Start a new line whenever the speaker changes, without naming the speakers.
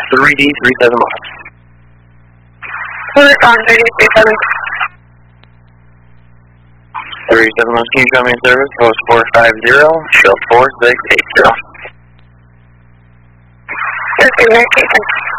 3D37 miles.
We're on 3D37.
37 miles, can you come in service? Post 450, show 4680.
Just communication.